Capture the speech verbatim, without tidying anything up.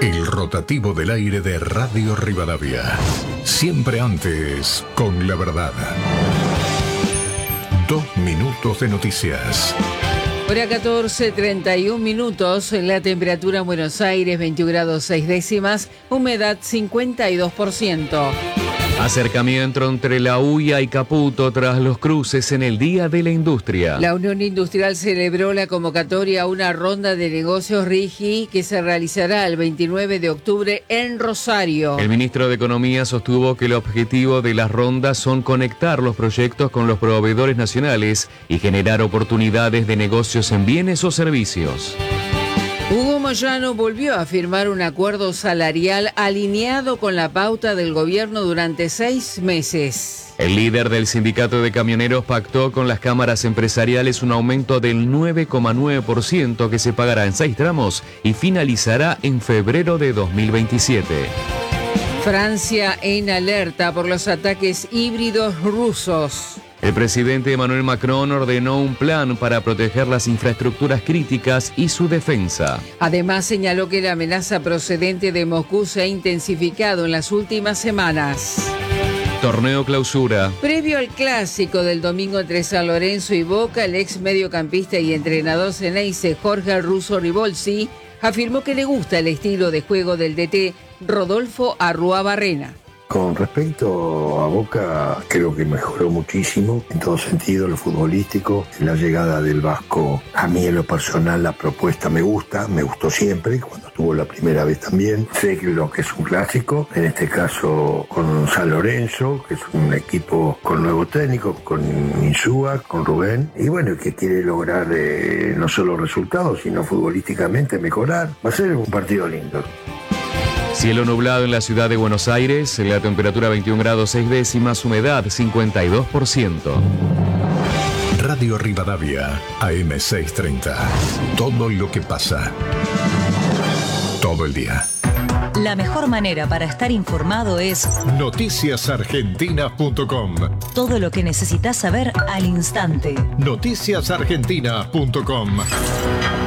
El rotativo del aire de Radio Rivadavia. Siempre antes, con la verdad. Dos minutos de noticias. Hora catorce, treinta y un minutos, la temperatura en Buenos Aires veintiún grados seis décimas, humedad cincuenta y dos por ciento. Acercamiento entre la U I A y Caputo tras los cruces en el Día de la Industria. La Unión Industrial celebró la convocatoria a una ronda de negocios RIGI que se realizará el veintinueve de octubre en Rosario. El ministro de Economía sostuvo que el objetivo de las rondas son conectar los proyectos con los proveedores nacionales y generar oportunidades de negocios en bienes o servicios. Hugo Moyano volvió a firmar un acuerdo salarial alineado con la pauta del gobierno durante seis meses. El líder del sindicato de camioneros pactó con las cámaras empresariales un aumento del nueve coma nueve por ciento que se pagará en seis tramos y finalizará en febrero de dos mil veintisiete. Francia en alerta por los ataques híbridos rusos. El presidente Emmanuel Macron ordenó un plan para proteger las infraestructuras críticas y su defensa. Además, señaló que la amenaza procedente de Moscú se ha intensificado en las últimas semanas. Torneo Clausura. Previo al clásico del domingo entre San Lorenzo y Boca, el ex mediocampista y entrenador ceneice Jorge Russo Ribolsi afirmó que le gusta el estilo de juego del D T Rodolfo Arrúa-Barrena. Con respecto a Boca, creo que mejoró muchísimo en todo sentido, lo futbolístico, la llegada del Vasco. A mí en lo personal la propuesta me gusta, me gustó siempre, cuando estuvo la primera vez también. Sé que lo que es un clásico, en este caso con San Lorenzo, que es un equipo con nuevo técnico, con Insúa, con Rubén, y bueno, que quiere lograr eh, no solo resultados, sino futbolísticamente mejorar. Va a ser un partido lindo. Cielo nublado en la ciudad de Buenos Aires, la temperatura veintiún grados seis décimas, humedad cincuenta y dos por ciento. Radio Rivadavia, A M seiscientos treinta. Todo lo que pasa. Todo el día. La mejor manera para estar informado es noticias argentinas punto com. Todo lo que necesitas saber al instante. noticias argentinas punto com.